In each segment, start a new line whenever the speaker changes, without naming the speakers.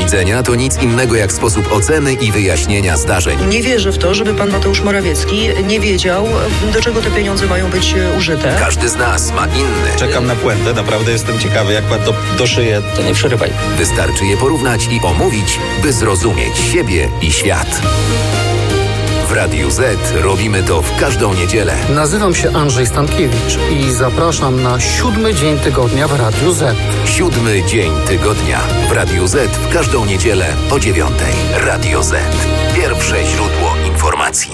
widzenia to nic innego jak sposób oceny i wyjaśnienia zdarzeń.
Nie wierzę w to, żeby pan Mateusz Morawiecki nie wiedział, do czego te pieniądze mają być użyte.
Każdy z nas ma inny.
Czekam na puentę, naprawdę jestem ciekawy, jak pan to doszyje.
To nie przerywaj.
Wystarczy je porównać i omówić, by zrozumieć siebie i świat. W Radiu Z robimy to w każdą niedzielę.
Nazywam się Andrzej Stankiewicz i zapraszam na 7. dzień tygodnia w Radiu Z.
7. dzień tygodnia w Radiu Z w każdą niedzielę o 9:00. Radio Z. Pierwsze źródło informacji.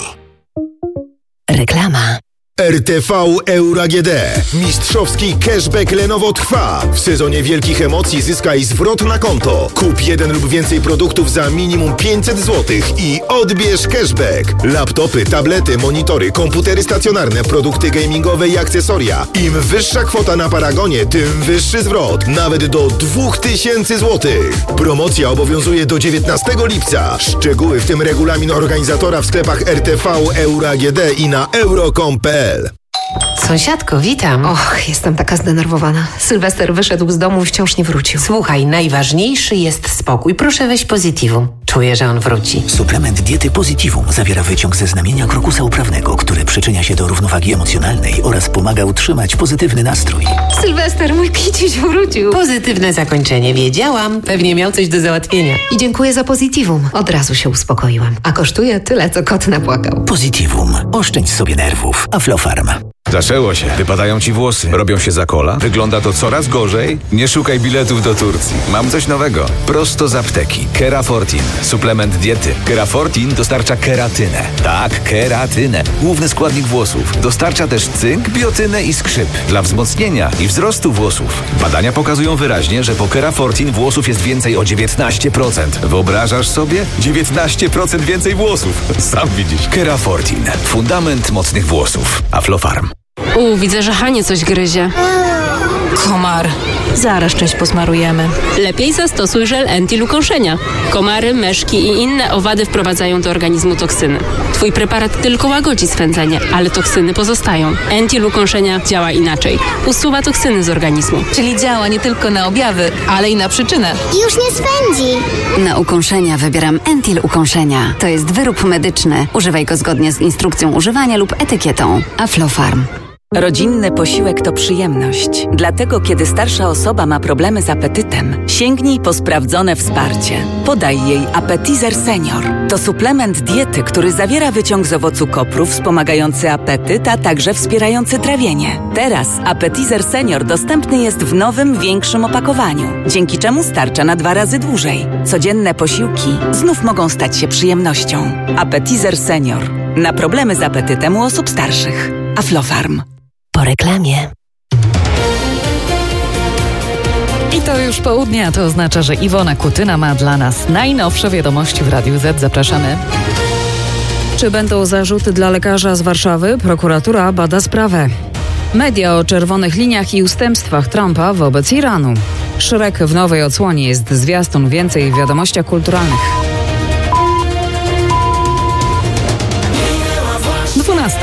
Reklama.
RTV Euro AGD. Mistrzowski cashback Lenovo trwa. W sezonie wielkich emocji zyskaj zwrot na konto. Kup jeden lub więcej produktów za minimum 500 zł i odbierz cashback. Laptopy, tablety, monitory, komputery stacjonarne, produkty gamingowe i akcesoria. Im wyższa kwota na Paragonie, tym wyższy zwrot. Nawet do 2000 zł. Promocja obowiązuje do 19 lipca. Szczegóły, w tym regulamin organizatora w sklepach RTV Euro AGD i na euro.com.pl.
Sąsiadko, witam.
Och, jestem taka zdenerwowana. Sylwester wyszedł z domu i wciąż nie wrócił.
Słuchaj, najważniejszy jest spokój. Proszę weź Positivum. Czuję, że on wróci.
Suplement diety Positivum zawiera wyciąg ze znamienia krokusa uprawnego, który przyczynia się do równowagi emocjonalnej oraz pomaga utrzymać pozytywny nastrój.
Sylwester, mój kiciuś wrócił.
Pozytywne zakończenie. Wiedziałam. Pewnie miał coś do załatwienia.
I dziękuję za Positivum. Od razu się uspokoiłam. A kosztuje tyle, co kot napłakał.
Positivum. Oszczędź sobie nerwów. Aflofarm.
Zaczęło się. Wypadają ci włosy. Robią się za kola. Wygląda to coraz gorzej. Nie szukaj biletów do Turcji. Mam coś nowego. Prosto z apteki. Kerafortin. Suplement diety. Kerafortin dostarcza keratynę. Tak, keratynę. Główny składnik włosów. Dostarcza też cynk, biotynę i skrzyp. Dla wzmocnienia i wzrostu włosów. Badania pokazują wyraźnie, że po Kerafortin włosów jest więcej o 19%. Wyobrażasz sobie? 19% więcej włosów. Sam widzisz. Kerafortin. Fundament mocnych włosów. Aflofarm.
Widzę, że Hanie coś gryzie.
Komar. Zaraz część posmarujemy.
Lepiej zastosuj żel Entil-ukąszenia. Komary, myszki i inne owady wprowadzają do organizmu toksyny. Twój preparat tylko łagodzi swędzenie, ale toksyny pozostają. Entil-ukąszenia działa inaczej. Usuwa toksyny z organizmu.
Czyli działa nie tylko na objawy, ale i na przyczynę.
Już nie swędzi.
Na ukąszenia wybieram Entil-ukąszenia. To jest wyrób medyczny. Używaj go zgodnie z instrukcją używania lub etykietą. Aflofarm.
Rodzinny posiłek to przyjemność. Dlatego, kiedy starsza osoba ma problemy z apetytem, sięgnij po sprawdzone wsparcie. Podaj jej Appetizer Senior. To suplement diety, który zawiera wyciąg z owocu kopru wspomagający apetyt, a także wspierający trawienie. Teraz Appetizer Senior dostępny jest w nowym, większym opakowaniu, dzięki czemu starcza na 2 razy dłużej. Codzienne posiłki znów mogą stać się przyjemnością. Appetizer Senior. Na problemy z apetytem u osób starszych. Aflofarm.
Po reklamie.
I to już południe, a to oznacza, że Iwona Kutyna ma dla nas najnowsze wiadomości w Radiu Z. Zapraszamy.
Czy będą zarzuty dla lekarza z Warszawy? Prokuratura bada sprawę. Media o czerwonych liniach i ustępstwach Trumpa wobec Iranu. Shrek w nowej odsłonie jest zwiastun. Więcej w wiadomościach kulturalnych. 12.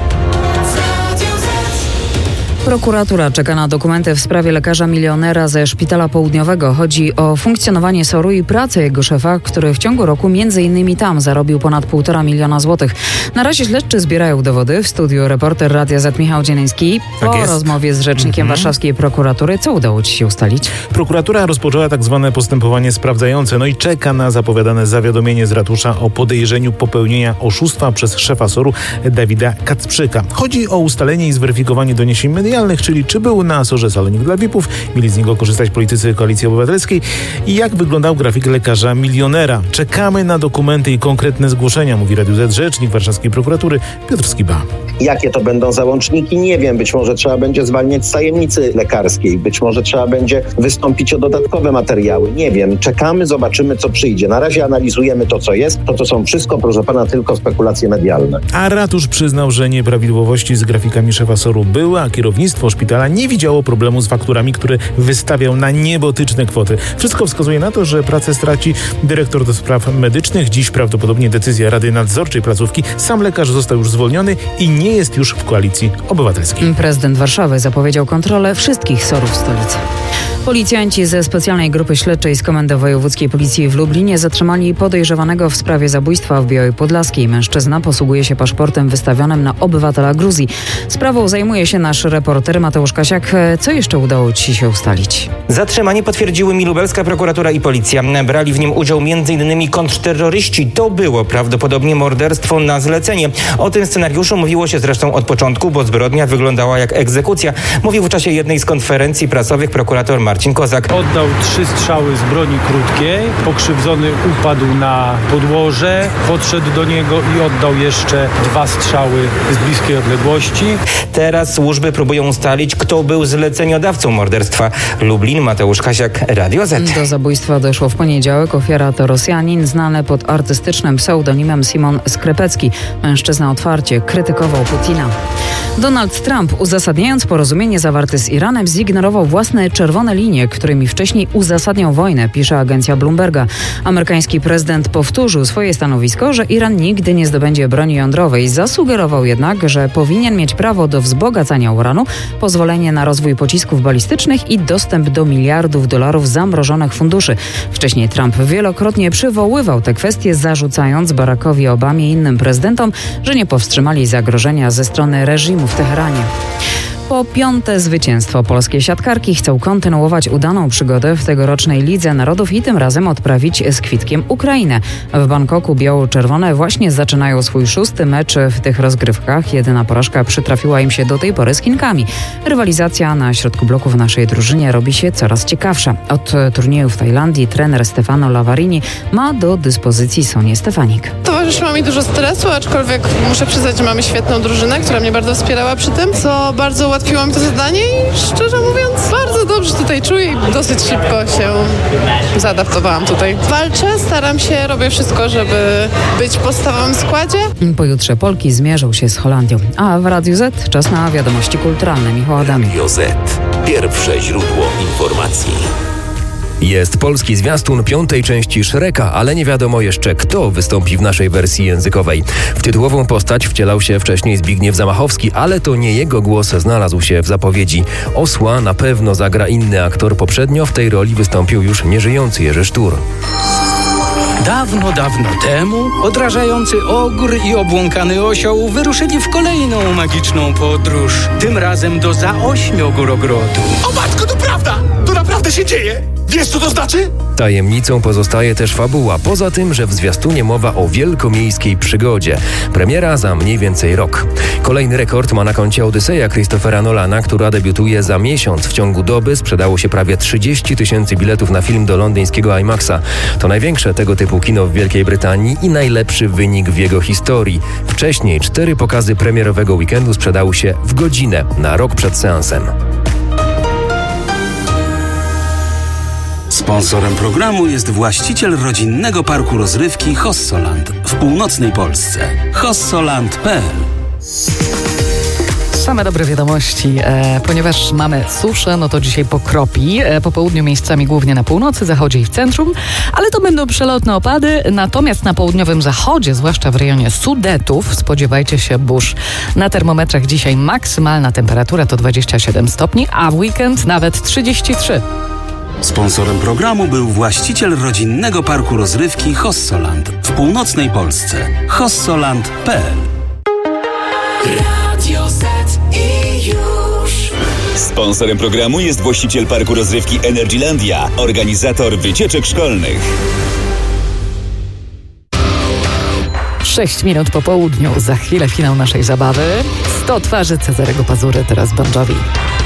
Prokuratura czeka na dokumenty w sprawie lekarza milionera ze Szpitala Południowego. Chodzi o funkcjonowanie SOR-u i pracę jego szefa, który w ciągu roku m.in. tam zarobił ponad 1,5 miliona złotych. Na razie śledczy zbierają dowody. W studiu reporter Radia Z Michał Dzieliński. Po rozmowie z rzecznikiem warszawskiej prokuratury, co udało ci się ustalić?
Prokuratura rozpoczęła tak zwane postępowanie sprawdzające, i czeka na zapowiadane zawiadomienie z ratusza o podejrzeniu popełnienia oszustwa przez szefa SOR-u Dawida Kacprzyka. Chodzi o ustalenie i zweryfikowanie doniesień medialnych, czyli czy był na SOR-ze salonik dla VIP-ów, mieli z niego korzystać politycy Koalicji Obywatelskiej i jak wyglądał grafik lekarza milionera. Czekamy na dokumenty i konkretne zgłoszenia, mówi Radiu Z rzecznik warszawskiej prokuratury Piotr Skiba.
Jakie to będą załączniki? Nie wiem. Być może trzeba będzie zwalniać z tajemnicy lekarskiej. Być może trzeba będzie wystąpić o dodatkowe materiały. Nie wiem. Czekamy, zobaczymy, co przyjdzie. Na razie analizujemy to, co jest. To są wszystko, proszę pana, tylko spekulacje medialne.
A ratusz przyznał, że nieprawidłowości z grafikami szefa SOR-u były, a kierownictwo kierownictwo szpitala nie widziało problemu z fakturami, które wystawiał na niebotyczne kwoty. Wszystko wskazuje na to, że pracę straci dyrektor do spraw medycznych. Dziś prawdopodobnie decyzja Rady Nadzorczej placówki. Sam lekarz został już zwolniony i nie jest już w Koalicji Obywatelskiej.
Prezydent Warszawy zapowiedział kontrolę wszystkich SOR-ów w stolicy. Policjanci ze specjalnej grupy śledczej z Komendy Wojewódzkiej Policji w Lublinie zatrzymali podejrzewanego w sprawie zabójstwa w Białej Podlaskiej. Mężczyzna posługuje się paszportem wystawionym na obywatela Gruzji. Sprawą zajmuje się nasz reporter Mateusz Kasiak. Co jeszcze udało Ci się ustalić?
Zatrzymanie potwierdziły mi lubelska prokuratura i policja. Brali w nim udział m.in. kontrterroryści. To było prawdopodobnie morderstwo na zlecenie. O tym scenariuszu mówiło się zresztą od początku, bo zbrodnia wyglądała jak egzekucja. Mówił w czasie jednej z konferencji prasowych prokurator Marcin Kozak.
Oddał 3 strzały z broni krótkiej. Pokrzywdzony upadł na podłoże, podszedł do niego i oddał jeszcze 2 strzały z bliskiej odległości.
Teraz służby próbują ustalić, kto był zleceniodawcą morderstwa. Lublin, Mateusz Kasiak, Radio Z.
Do zabójstwa doszło w poniedziałek. Ofiara to Rosjanin znany pod artystycznym pseudonimem Simon Skrepecki. Mężczyzna otwarcie krytykował Putina. Donald Trump, uzasadniając porozumienie zawarte z Iranem, zignorował własne czerwone linie, którymi wcześniej uzasadniał wojnę, pisze agencja Bloomberga. Amerykański prezydent powtórzył swoje stanowisko, że Iran nigdy nie zdobędzie broni jądrowej. Zasugerował jednak, że powinien mieć prawo do wzbogacania uranu, pozwolenie na rozwój pocisków balistycznych i dostęp do miliardów dolarów zamrożonych funduszy. Wcześniej Trump wielokrotnie przywoływał te kwestie, zarzucając Barackowi Obamie i innym prezydentom, że nie powstrzymali zagrożenia ze strony reżimu w Teheranie. Po 5. zwycięstwo polskie siatkarki chcą kontynuować udaną przygodę w tegorocznej Lidze Narodów i tym razem odprawić z kwitkiem Ukrainę. W Bangkoku biało-czerwone właśnie zaczynają swój 6. mecz w tych rozgrywkach. Jedyna porażka przytrafiła im się do tej pory z Chinkami. Rywalizacja na środku bloku w naszej drużynie robi się coraz ciekawsza. Od turnieju w Tajlandii trener Stefano Lavarini ma do dyspozycji Sonię Stefanik.
Towarzyszyło mi dużo stresu, aczkolwiek muszę przyznać, że mamy świetną drużynę, która mnie bardzo wspierała przy tym, co bardzo ułatwiło mi to zadanie i szczerze mówiąc bardzo dobrze tutaj czuję i dosyć szybko się zaadaptowałam tutaj. Walczę, staram się, robię wszystko, żeby być w podstawowym składzie.
Pojutrze Polki zmierzą się z Holandią. A w Radiu Z czas na wiadomości kulturalne. Michał Adamik.
Radio Z. Pierwsze źródło informacji. Jest polski zwiastun 5. części Shreka, ale nie wiadomo jeszcze, kto wystąpi w naszej wersji językowej. W tytułową postać wcielał się wcześniej Zbigniew Zamachowski, ale to nie jego głos znalazł się w zapowiedzi. Osła na pewno zagra inny aktor. Poprzednio w tej roli wystąpił już nieżyjący Jerzy Sztur.
Dawno, dawno temu odrażający ogr i obłąkany osioł wyruszyli w kolejną magiczną podróż. Tym razem do Zaośmiogórogrodu.
O matko, to prawda! To naprawdę się dzieje! Wiesz, co to znaczy?
Tajemnicą pozostaje też fabuła. Poza tym, że w zwiastunie mowa o wielkomiejskiej przygodzie. Premiera za mniej więcej rok. Kolejny rekord ma na koncie Odyseja Christophera Nolana, która debiutuje za miesiąc. W ciągu doby sprzedało się prawie 30 000 biletów na film do londyńskiego IMAXa. To największe tego typu kino w Wielkiej Brytanii i najlepszy wynik w jego historii. Wcześniej 4 pokazy premierowego weekendu sprzedały się w godzinę, na rok przed seansem.
Sponsorem programu jest właściciel rodzinnego parku rozrywki Hossoland w północnej Polsce. hossoland.pl.
Same dobre wiadomości, ponieważ mamy suszę, no to dzisiaj pokropi. Po południu miejscami głównie na północy, zachodzie i w centrum, ale to będą przelotne opady. Natomiast na południowym zachodzie, zwłaszcza w rejonie Sudetów, spodziewajcie się burz. Na termometrach dzisiaj maksymalna temperatura to 27 stopni, a w weekend nawet 33.
Sponsorem programu był właściciel rodzinnego parku rozrywki Hossoland w północnej Polsce. hossoland.pl.
Radio Z i już. Sponsorem programu jest właściciel parku rozrywki Energylandia, organizator wycieczek szkolnych.
6 minut po południu, za chwilę finał naszej zabawy. 100 twarzy Cezarego Pazury, teraz Bon Jovi.